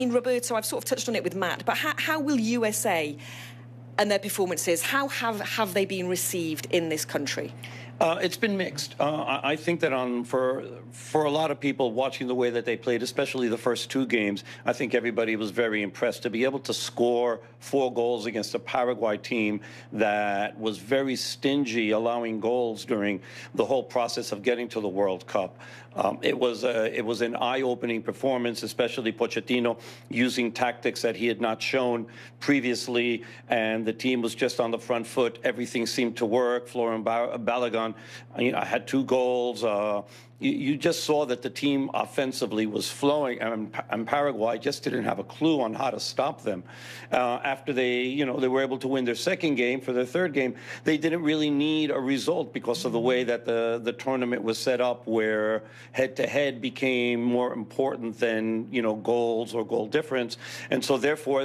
Roberto, I've sort of touched on it with Matt, but how will USA and their performances, how have they been received in this country? It's been mixed. I think that for a lot of people watching the way that they played, especially the first two games, I think everybody was very impressed to be able to score 4 goals against a Paraguay team that was very stingy, allowing goals during the whole process of getting to the World Cup. It was an eye-opening performance, especially Pochettino using tactics that he had not shown previously, and the team was just on the front foot. Everything seemed to work. Florian Balogun, had 2 goals. You just saw that the team offensively was flowing, and Paraguay just didn't have a clue on how to stop them. After they were able to win their second game, for their third game, they didn't really need a result because of the way that the tournament was set up, where head-to-head became more important than goals or goal difference, and so therefore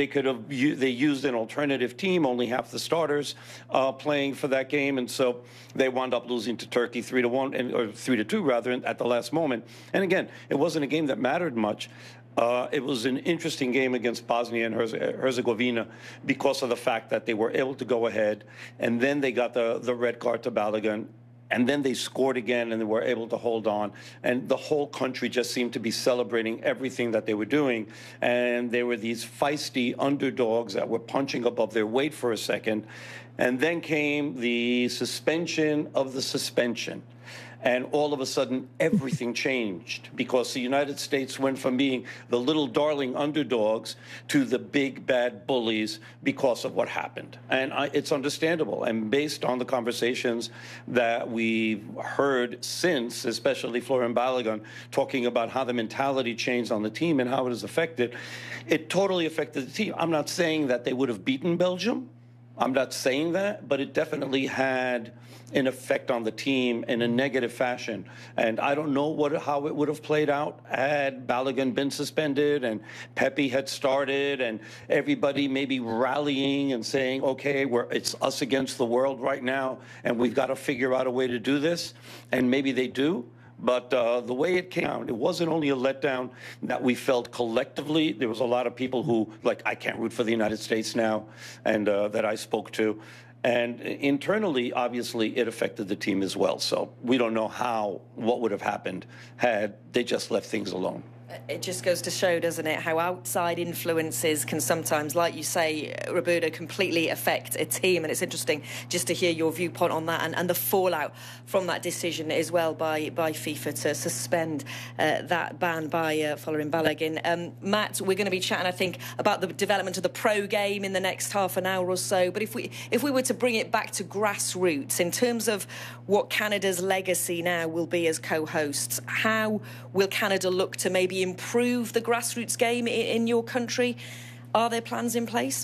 they used an alternative team, only half the starters playing for that game, and so they wound up losing to Turkey 3-1 or 3-2. Rather, at the last moment. And again, it wasn't a game that mattered much. It was an interesting game against Bosnia and Herzegovina because of the fact that they were able to go ahead, and then they got the red card to Balogun, and then they scored again, and they were able to hold on. And the whole country just seemed to be celebrating everything that they were doing. And there were these feisty underdogs that were punching above their weight for a second. And then came the suspension of the suspension. And all of a sudden, everything changed because the United States went from being the little darling underdogs to the big bad bullies because of what happened. And it's understandable. And based on the conversations that we've heard since, especially Florian Balogun talking about how the mentality changed on the team and how it has affected, it totally affected the team. I'm not saying that they would have beaten Belgium. I'm not saying that, but it definitely had an effect on the team in a negative fashion. And I don't know how it would have played out had Balogun been suspended and Pepe had started and everybody maybe rallying and saying, okay, it's us against the world right now, and we've got to figure out a way to do this. And maybe they do. But the way it came out, it wasn't only a letdown that we felt collectively. There was a lot of people who, I can't root for the United States now, and that I spoke to. And internally, obviously, it affected the team as well. So we don't know what would have happened had they just left things alone. It just goes to show, doesn't it, how outside influences can sometimes, like you say, Roberto, completely affect a team. And it's interesting just to hear your viewpoint on that and the fallout from that decision as well by FIFA to suspend that ban by Florian Balogun. Matt, we're going to be chatting, I think, about the development of the pro game in the next half an hour or so. But if we were to bring it back to grassroots, in terms of what Canada's legacy now will be as co-hosts, how will Canada look to maybe improve the grassroots game in your country? Are there plans in place?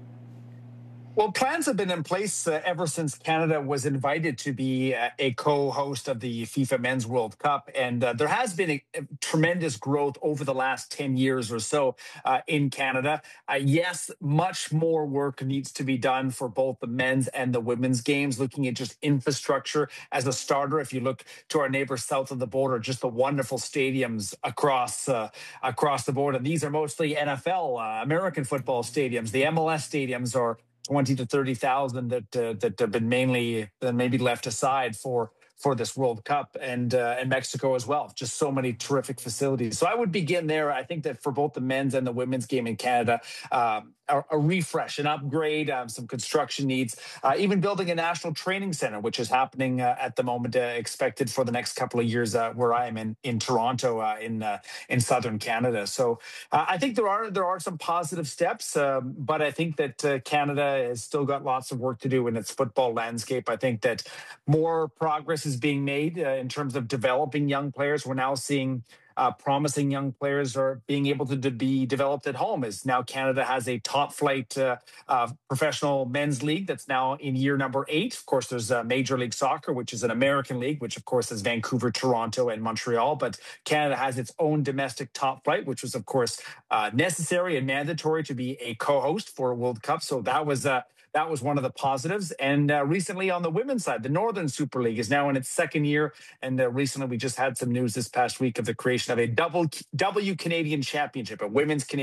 Well, plans have been in place ever since Canada was invited to be a co-host of the FIFA Men's World Cup. And there has been a tremendous growth over the last 10 years or so in Canada. Yes, much more work needs to be done for both the men's and the women's games, looking at just infrastructure as a starter. If you look to our neighbors south of the border, just the wonderful stadiums across the board. And these are mostly NFL, American football stadiums. The MLS stadiums are 20 to 30,000 that have been maybe left aside for this World Cup, and Mexico as well. Just so many terrific facilities. So I would begin there. I think that for both the men's and the women's game in Canada, a refresh, an upgrade, some construction needs, even building a national training center, which is happening at the moment, expected for the next couple of years where I am in Toronto, in southern Canada. So I think there are some positive steps, but I think that Canada has still got lots of work to do in its football landscape. I think that more progress is being made in terms of developing young players. We're now seeing promising young players are being able to be developed at home, as now Canada has a top flight professional men's league that's now in year number 8. Of course, there's Major League Soccer, which is an American league, which of course is Vancouver, Toronto, and Montreal. But Canada has its own domestic top flight, which was of course necessary and mandatory to be a co-host for a World Cup. So that was That was one of the positives. And recently on the women's side, the Northern Super League is now in its second year. And recently we just had some news this past week of the creation of a W Canadian Championship, a women's Canadian